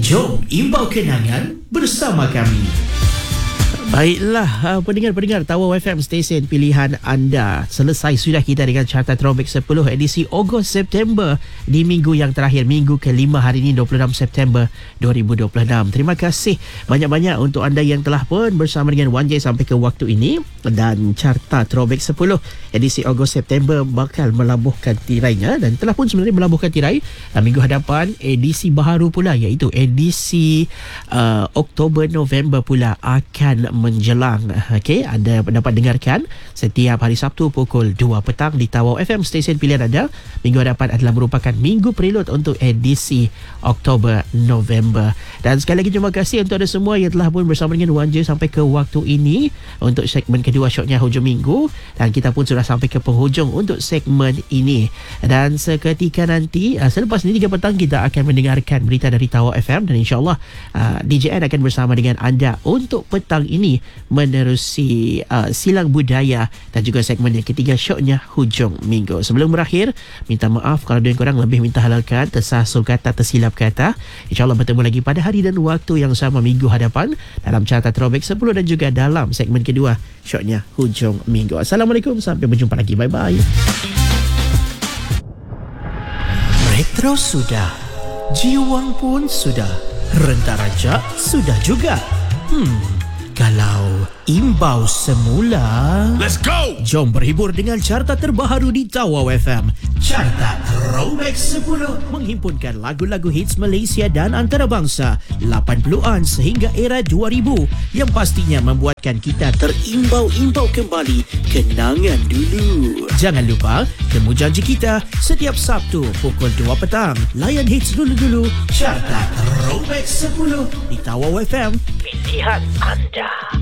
Jom imbau kenangan bersama kami. Baiklah, pendengar-pendengar Tawau FM stesen pilihan anda. Selesai sudah kita dengan Carta Throwback 10 edisi Ogos September di minggu yang terakhir, minggu ke-5 hari ini 26 September 2026. Terima kasih banyak-banyak untuk anda yang telah pun bersama dengan 1J sampai ke waktu ini. Dan Carta Throwback 10 edisi Ogos September bakal melabuhkan tirainya dan telah pun sebenarnya melabuhkan tirai. Minggu hadapan edisi baharu pula, iaitu edisi Oktober November pula akan menjelang. Okey, anda dapat dengarkan setiap hari Sabtu pukul 2 petang di Tawau FM stesen pilihan anda. Minggu hadapan adalah merupakan minggu prelude untuk edisi Oktober November. Dan sekali lagi terima kasih untuk anda semua yang telah pun bersama dengan 1J sampai ke waktu ini untuk segmen kedua shotnya hujung minggu, dan kita pun sudah sampai ke penghujung untuk segmen ini. Dan seketika nanti selepas ini 3 petang kita akan mendengarkan berita dari Tawau FM, dan insyaAllah DJN akan bersama dengan anda untuk petang ini menerusi silang budaya dan juga segmen yang ketiga shotnya hujung minggu. Sebelum berakhir, minta maaf kalau ada yang kurang lebih minta halalkan, tersasul kata, tersilap kata. InsyaAllah bertemu lagi pada hari dan waktu yang sama minggu hadapan dalam Carta Throwback 10 dan juga dalam segmen kedua shotnya hujung minggu. Assalamualaikum, sampai berjumpa lagi. Bye-bye. Retro sudah, jiwang pun sudah, renta raja sudah juga. Kalau imbau semula, let's go! Jom berhibur dengan carta terbaru di Tawau FM. Carta Throwback 10 menghimpunkan lagu-lagu hits Malaysia dan antarabangsa 80-an sehingga era 2000 yang pastinya membuatkan kita terimbau-imbau kembali kenangan dulu. Jangan lupa, temu janji kita setiap Sabtu pukul 2 petang. Layan hits dulu-dulu Carta Throwback 10 di Tawau FM, pilihan anda.